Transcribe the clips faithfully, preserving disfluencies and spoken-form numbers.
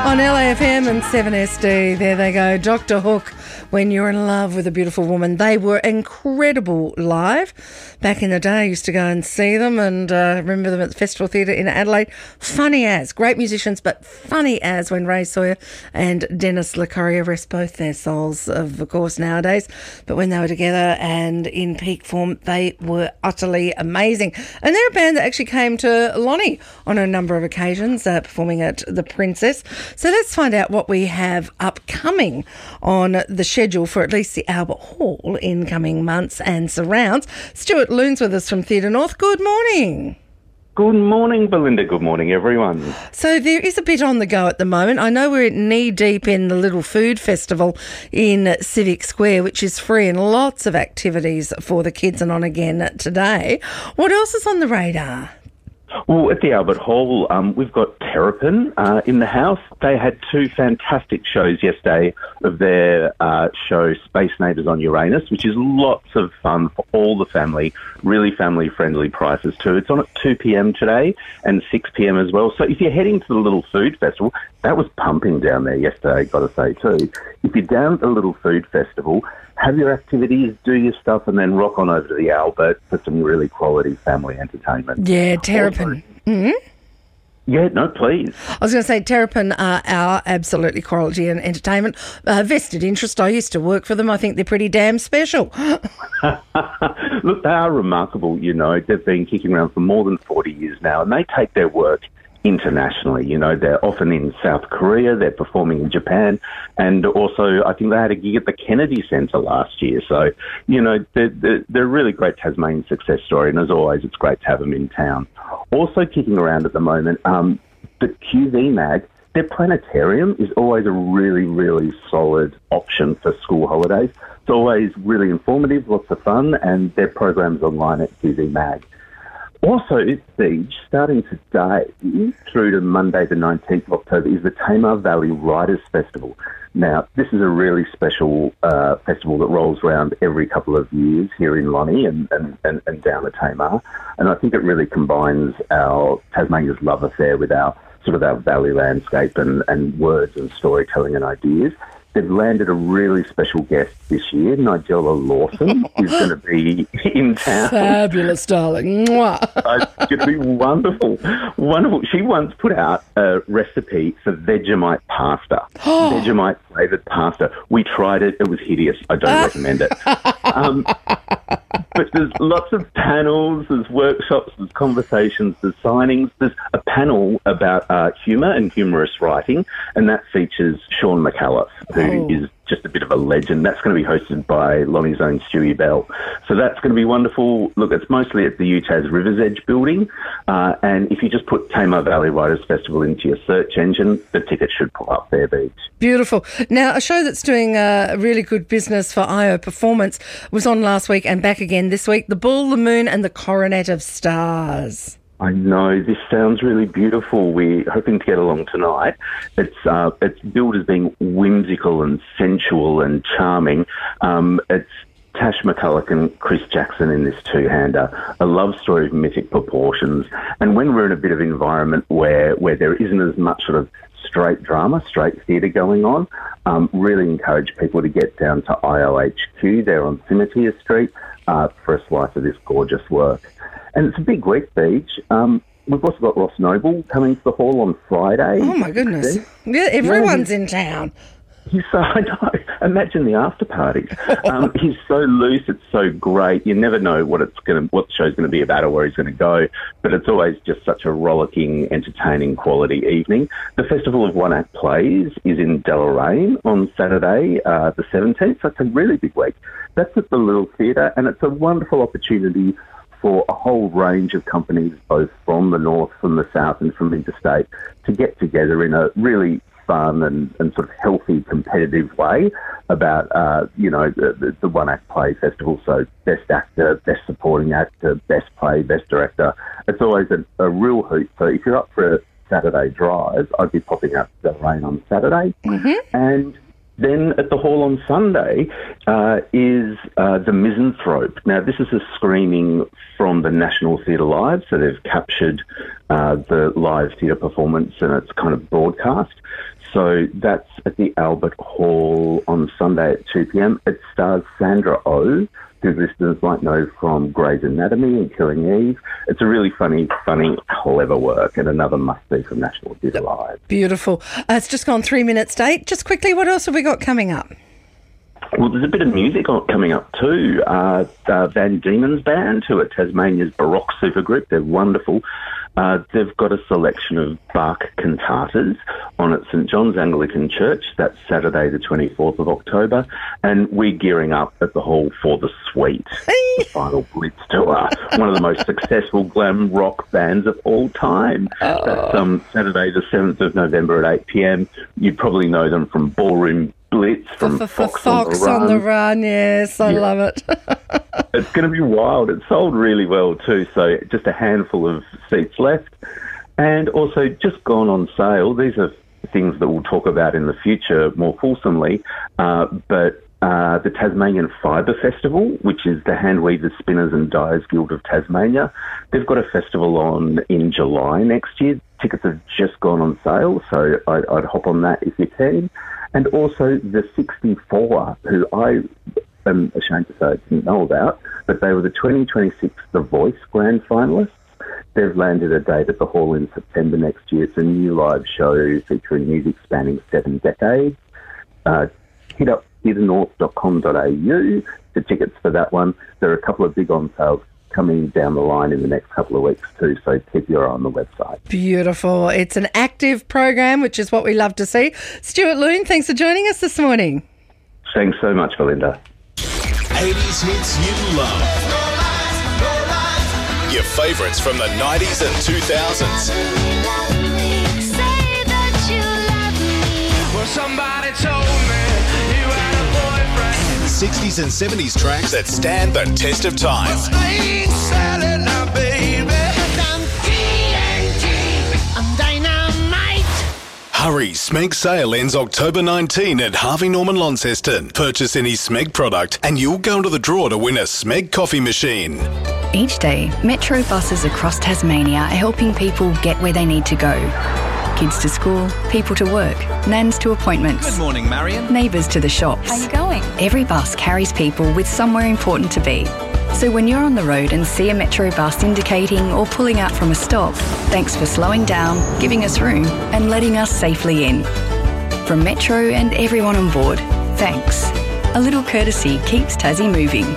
On L A F M and seven S D, there they go. Doctor Hook, When You're in Love with a Beautiful Woman. They were incredible live. Back in the day, I used to go and see them and uh, remember them at the Festival Theatre in Adelaide. Funny as. Great musicians, but funny as when Ray Sawyer and Dennis LeCurrier, rest both their souls, of course, nowadays. But when they were together and in peak form, they were utterly amazing. And they're a band that actually came to Lonnie on a number of occasions, uh, performing at The Princess. So let's find out what we have upcoming on the schedule for at least the Albert Hall in coming months and surrounds. Stuart Loon's with us from Theatre North. Good morning. Good morning, Belinda. Good morning, everyone. So there is a bit on the go at the moment. I know we're knee-deep in the Little Food Festival in Civic Square, which is free, and lots of activities for the kids and on again today. What else is on the radar? Well, at the Albert Hall, um, we've got Terrapin uh, in the house. They had two fantastic shows yesterday of their uh, show Space Neighbours on Uranus, which is lots of fun for all the family, really family-friendly prices too. It's on at two p.m. today and six p.m. as well. So if you're heading to the Little Food Festival, that was pumping down there yesterday, got to say too. If you're down at the Little Food Festival, have your activities, do your stuff, and then rock on over to the Albert for some really quality family entertainment. Yeah, Terrapin. Mm-hmm. Yeah, no, please. I was going to say Terrapin are our absolutely quality and entertainment. Uh, vested interest. I used to work for them. I think they're pretty damn special. Look, they are remarkable, you know. They've been kicking around for more than forty years now, and they take their work internationally. You know, they're often in South Korea, they're performing in Japan, and also I think they had a gig at the Kennedy Centre last year. So, you know, they're, they're, they're a really great Tasmanian success story, and as always, it's great to have them in town. Also kicking around at the moment, um, the Q V Mag, their planetarium is always a really, really solid option for school holidays. It's always really informative, lots of fun, and their program's online at Q V Mag. Also, at Siege, starting today through to Monday the nineteenth of October, is the Tamar Valley Writers Festival. Now, this is a really special uh, festival that rolls around every couple of years here in Lonnie and, and, and, and down the Tamar. And I think it really combines our Tasmania's love affair with our sort of our valley landscape and, and words and storytelling and ideas. They've landed a really special guest this year. Nigella Lawson is going to be in town. Fabulous, darling. Mwah. It's going to be wonderful. Wonderful. She once put out a recipe for Vegemite pasta. Vegemite flavoured pasta. We tried it. It was hideous. I don't recommend it. Um, but there's lots of panels, there's workshops, there's conversations, there's signings. There's a panel about uh, humour and humorous writing, and that features Sean McAuliffe, who oh. is just a bit of a legend. That's going to be hosted by Lonnie's own Stewie Bell. So that's going to be wonderful. Look, it's mostly at the U T A S Rivers Edge building, uh, and if you just put Tamar Valley Writers Festival into your search engine, the ticket should pop up there, Beach. Beautiful. Now, a show that's doing uh, really good business for I O Performance was on last week and back again this week, The Bull, the Moon and the Coronet of Stars. I know, this sounds really beautiful. We're hoping to get along tonight. It's uh, it's billed as being whimsical and sensual and charming. Um, it's Tash McCulloch and Chris Jackson in this two-hander, a love story of mythic proportions. And when we're in a bit of environment where, where there isn't as much sort of straight drama, straight theatre going on, um, really encourage people to get down to I O H Q there on Cimetière Street uh, for a slice of this gorgeous work. And it's a big week, Beach. Um, we've also got Ross Noble coming to the hall on Friday. Oh, my goodness. Yeah, everyone's yeah, in town. He's so, I know, imagine the after parties. Um, he's so loose, it's so great. You never know what it's going to, what the show's going to be about or where he's going to go, but it's always just such a rollicking, entertaining, quality evening. The Festival of One Act Plays is in Deloraine on Saturday, uh, the seventeenth, so it's a really big week. That's at the Little Theatre, and it's a wonderful opportunity for a whole range of companies, both from the north, from the south, and from interstate, to get together in a really fun and, and sort of healthy, competitive way about, uh, you know, the, the One Act Play Festival. So best actor, best supporting actor, best play, best director. It's always a, a real hoot. So if you're up for a Saturday drive, I'd be popping out to Deloraine on Saturday. Mm-hmm. And Then at the Hall on Sunday uh, is uh, The Misanthrope. Now, this is a screening from the National Theatre Live, so they've captured uh, the live theatre performance and it's kind of broadcast. So that's at the Albert Hall on Sunday at two p.m. It stars Sandra Oh, who listeners might know from Grey's Anatomy and Killing Eve. It's a really funny, funny, clever work and another must-see from National Theatre Live. Beautiful. Uh, it's just gone three minutes to eight. Just quickly, what else have we got coming up? Well, there's a bit of music coming up too. Uh, uh, Van Diemen's Band, who are Tasmania's Baroque supergroup, they're wonderful. Uh, they've got a selection of Bach cantatas on at St John's Anglican Church. That's Saturday the twenty-fourth of October. And we're gearing up at the Hall for The Suite, the final Blitz tour, one of the most successful glam rock bands of all time. Oh. That's um, Saturday the seventh of November at eight p.m. You probably know them from Ballroom Blitz, from Fox, Fox on the Run. on the Run, yes, I yeah. love it. It's going to be wild. It sold really well too, so just a handful of seats left. And also just gone on sale. These are things that we'll talk about in the future more fulsomely, uh, but uh, the Tasmanian Fibre Festival, which is the Handweavers, Spinners and Dyers Guild of Tasmania, they've got a festival on in July next year. Tickets have just gone on sale, so I'd, I'd hop on that if you can. And also the sixty-four, who I am ashamed to say I didn't know about, but they were the twenty twenty-six The Voice Grand Finalists. They've landed a date at the Hall in September next year. It's a new live show featuring music spanning seven decades. Uh, hit up theatre north dot com dot a u for tickets for that one. There are a couple of big on sales coming down the line in the next couple of weeks too, so keep your eye on the website. Beautiful. It's an active program, which is what we love to see. Stuart Loon, thanks for joining us this morning. Thanks so much, Belinda. eighties hits you love. No lies, no lies. Your favourites from the nineties and two thousands. Say that you love me. Well, somebody told me you had a boyfriend. The sixties and seventies tracks that stand the test of time. I ain't selling now, baby. I'm T N T. I'm dynamite. Hurry, Smeg sale ends October nineteenth at Harvey Norman Launceston. Purchase any Smeg product and you'll go into the draw to win a Smeg coffee machine. Each day, Metro buses across Tasmania are helping people get where they need to go. Kids to school, people to work, nans to appointments. Good morning, Marion. Neighbours to the shops. How you going? Every bus carries people with somewhere important to be. So when you're on the road and see a Metro bus indicating or pulling out from a stop, thanks for slowing down, giving us room and letting us safely in. From Metro and everyone on board, thanks. A little courtesy keeps Tassie moving.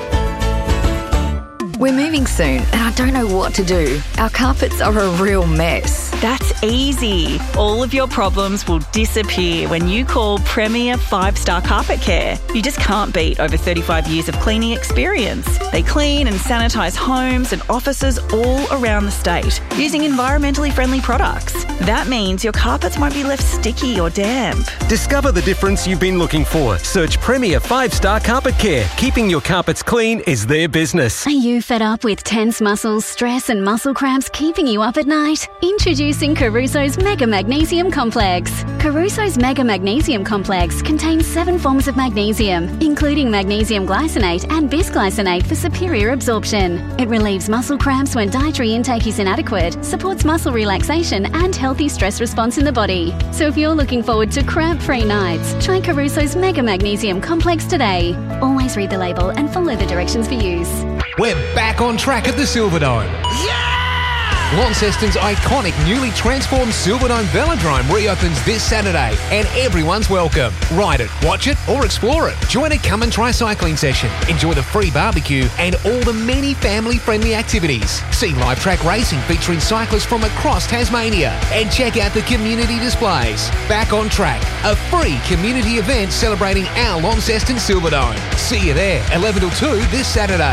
We're moving soon and I don't know what to do. Our carpets are a real mess. That's easy. All of your problems will disappear when you call Premier five star Carpet Care. You just can't beat over thirty-five years of cleaning experience. They clean and sanitise homes and offices all around the state using environmentally friendly products. That means your carpets won't be left sticky or damp. Discover the difference you've been looking for. Search Premier five star Carpet Care. Keeping your carpets clean is their business. Are you fed up with tense muscles, stress and muscle cramps keeping you up at night? Introducing Caruso's Mega Magnesium Complex. Caruso's Mega Magnesium Complex contains seven forms of magnesium, including magnesium glycinate and bisglycinate for superior absorption. It relieves muscle cramps when dietary intake is inadequate, supports muscle relaxation and healthy stress response in the body. So if you're looking forward to cramp-free nights, try Caruso's Mega Magnesium Complex today. Always read the label and follow the directions for use. We're back on track at the Silverdome. Yeah! Launceston's iconic newly transformed Silverdome Velodrome reopens this Saturday and everyone's welcome. Ride it, watch it or explore it. Join a come and try cycling session. Enjoy the free barbecue and all the many family-friendly activities. See live track racing featuring cyclists from across Tasmania and check out the community displays. Back on Track, a free community event celebrating our Launceston Silverdome. See you there, eleven till two this Saturday.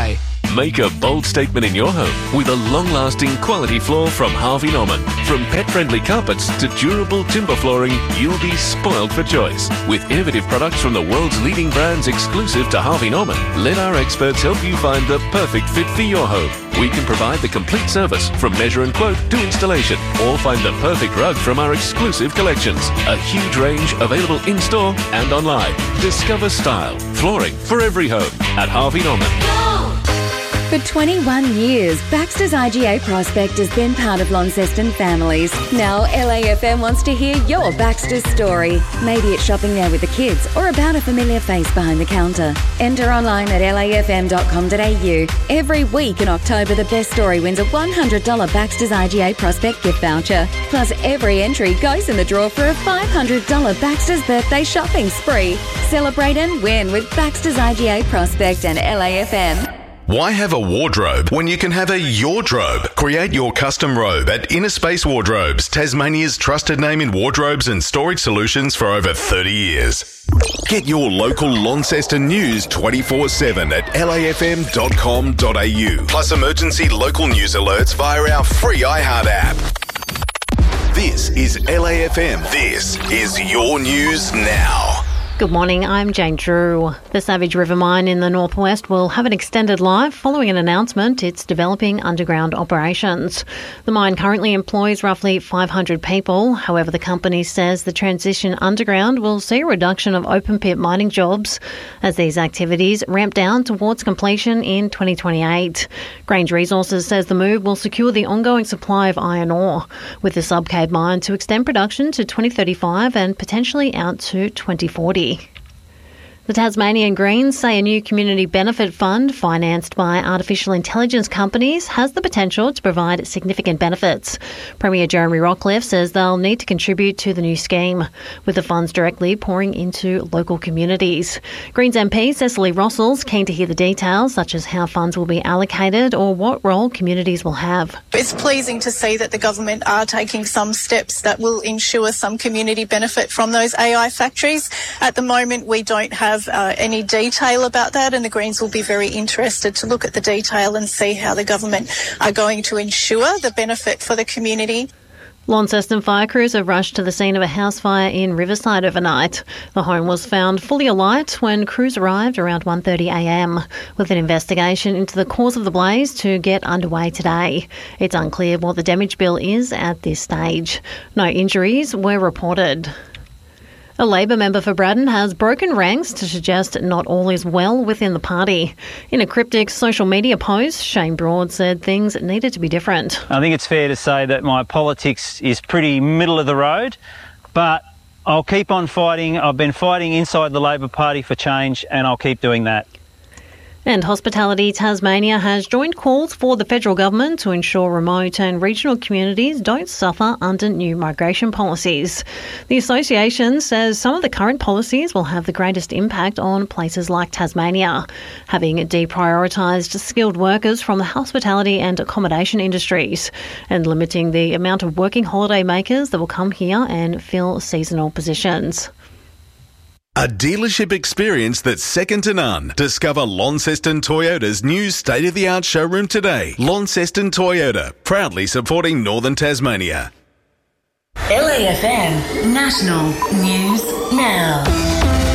Make a bold statement in your home with a long-lasting quality floor from Harvey Norman. From pet-friendly carpets to durable timber flooring, you'll be spoiled for choice. With innovative products from the world's leading brands exclusive to Harvey Norman, let our experts help you find the perfect fit for your home. We can provide the complete service from measure and quote to installation, or find the perfect rug from our exclusive collections. A huge range available in-store and online. Discover style, flooring for every home at Harvey Norman. For twenty-one years, Baxter's I G A Prospect has been part of Launceston families. Now L A F M wants to hear your Baxter's story. Maybe it's shopping there with the kids or about a familiar face behind the counter. Enter online at L A F M dot com dot A U. Every week in October, the best story wins a one hundred dollars Baxter's I G A Prospect gift voucher. Plus, every entry goes in the draw for a five hundred dollars Baxter's birthday shopping spree. Celebrate and win with Baxter's I G A Prospect and L A F M. Why have a wardrobe when you can have a Yourdrobe? Create your custom robe at Inner Space Wardrobes, Tasmania's trusted name in wardrobes and storage solutions for over thirty years. Get your local Launceston news twenty-four seven at L A F M dot com dot A U. Plus emergency local news alerts via our free iHeart app. This is L A F M. This is your news now. Good morning, I'm Jane Drew. The Savage River mine in the northwest will have an extended life following an announcement it's developing underground operations. The mine currently employs roughly five hundred people. However, the company says the transition underground will see a reduction of open pit mining jobs as these activities ramp down towards completion in twenty twenty-eight. Grange Resources says the move will secure the ongoing supply of iron ore, with the Subcave mine to extend production to twenty thirty-five and potentially out to twenty forty. The Tasmanian Greens say a new community benefit fund financed by artificial intelligence companies has the potential to provide significant benefits. Premier Jeremy Rockliff says they'll need to contribute to the new scheme, with the funds directly pouring into local communities. Greens M P Cecily Rossell's keen to hear the details, such as how funds will be allocated or what role communities will have. It's pleasing to see that the government are taking some steps that will ensure some community benefit from those A I factories. At the moment, we don't have Uh, any detail about that, and the Greens will be very interested to look at the detail and see how the government are going to ensure the benefit for the community. Launceston fire crews have rushed to the scene of a house fire in Riverside overnight. The home was found fully alight when crews arrived around one thirty a m, with an investigation into the cause of the blaze to get underway today. It's unclear what the damage bill is at this stage. No injuries were reported. A Labor member for Braddon has broken ranks to suggest not all is well within the party. In a cryptic social media post, Shane Broad said things needed to be different. I think it's fair to say that my politics is pretty middle of the road, but I'll keep on fighting. I've been fighting inside the Labor Party for change, and I'll keep doing that. And Hospitality Tasmania has joined calls for the federal government to ensure remote and regional communities don't suffer under new migration policies. The association says some of the current policies will have the greatest impact on places like Tasmania, having deprioritised skilled workers from the hospitality and accommodation industries and limiting the amount of working holiday makers that will come here and fill seasonal positions. A dealership experience that's second to none. Discover Launceston Toyota's new state-of-the-art showroom today. Launceston Toyota, proudly supporting Northern Tasmania. L A F M National News Now.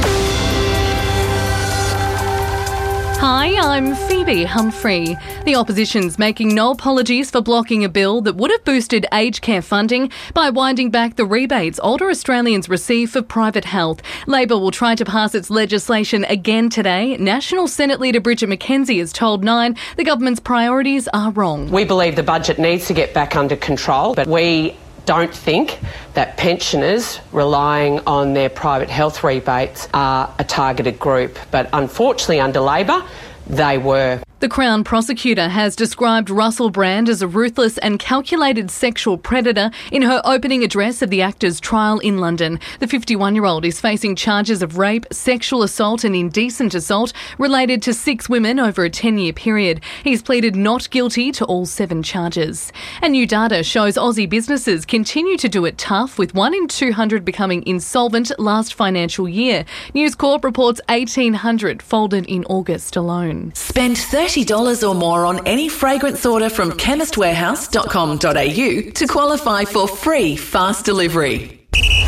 Hi, I'm Phoebe Humphrey. The opposition's making no apologies for blocking a bill that would have boosted aged care funding by winding back the rebates older Australians receive for private health. Labor will try to pass its legislation again today. National Senate Leader Bridget McKenzie has told Nine the government's priorities are wrong. We believe the budget needs to get back under control, but we don't think that pensioners relying on their private health rebates are a targeted group. But unfortunately, under Labor, they were. The Crown prosecutor has described Russell Brand as a ruthless and calculated sexual predator in her opening address of the actor's trial in London. The fifty-one-year-old is facing charges of rape, sexual assault and indecent assault related to six women over a ten-year period. He's pleaded not guilty to all seven charges. And new data shows Aussie businesses continue to do it tough, with one in two hundred becoming insolvent last financial year. News Corp reports eighteen hundred folded in August alone. Spend thirty thirty dollars or more on any fragrance order from chemist warehouse dot com dot a u to qualify for free fast delivery.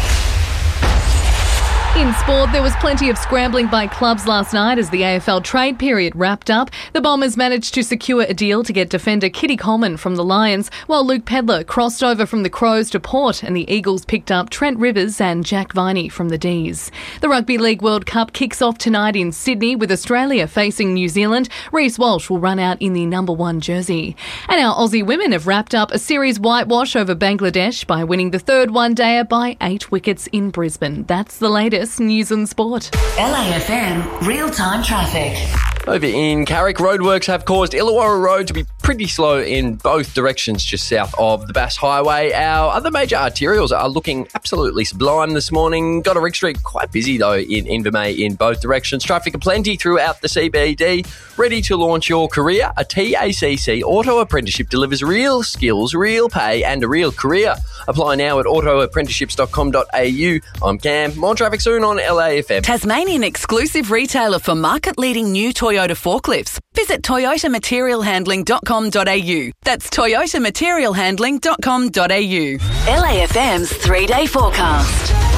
In sport, there was plenty of scrambling by clubs last night as the A F L trade period wrapped up. The Bombers managed to secure a deal to get defender Kitty Coleman from the Lions, while Luke Pedler crossed over from the Crows to Port, and the Eagles picked up Trent Rivers and Jack Viney from the D's. The Rugby League World Cup kicks off tonight in Sydney with Australia facing New Zealand. Reece Walsh will run out in the number one jersey. And our Aussie women have wrapped up a series whitewash over Bangladesh by winning the third one-dayer by eight wickets in Brisbane. That's the latest news and sport. L A F M real-time traffic. Over in Carrick, roadworks have caused Illawarra Road to be pretty slow in both directions just south of the Bass Highway. Our other major arterials are looking absolutely sublime this morning. Goderich Street quite busy though in Invermay in both directions. Traffic aplenty throughout the C B D. Ready to launch your career? A T A C C auto apprenticeship delivers real skills, real pay and a real career. Apply now at auto apprenticeships dot com dot a u. I'm Cam. More traffic soon on L A F M. Tasmanian exclusive retailer for market-leading new Toyota forklifts. Visit toyota material handling dot com dot a u. That's toyota material handling dot com dot a u. L A F M's three-day forecast.